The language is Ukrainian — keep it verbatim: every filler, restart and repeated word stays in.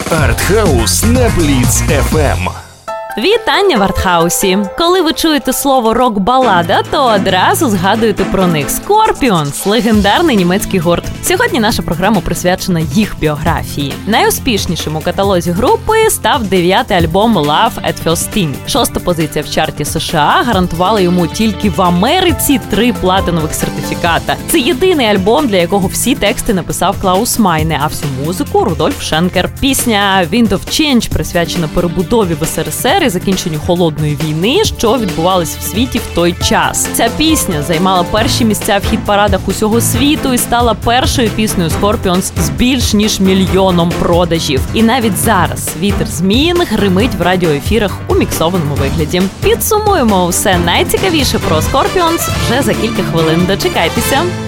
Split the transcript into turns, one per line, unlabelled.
Артхаус на Бліц еф ем.
Вітання в Артхаусі! Коли ви чуєте слово рок-балада, то одразу згадуєте про них. Scorpions – легендарний німецький гурт. Сьогодні наша програма присвячена їх біографії. Найуспішнішим у каталозі групи став дев'ятий альбом Love at First Sting. Шоста позиція в чарті США гарантувала йому тільки в Америці три платинових сертифіката. Це єдиний альбом, для якого всі тексти написав Клаус Майне, а всю музику – Рудольф Шенкер. Пісня Wind of Change присвячена перебудові в ес ер ес ер і закінченню холодної війни, що відбувалась в світі в той час. Ця пісня займала перші місця в хіт-парадах усього світу і стала першою піснею Scorpions з більш ніж мільйоном продажів. І навіть зараз вітер змін гримить в радіоефірах у міксованому вигляді. Підсумуємо все найцікавіше про Scorpions вже за кілька хвилин. Дочекайтеся!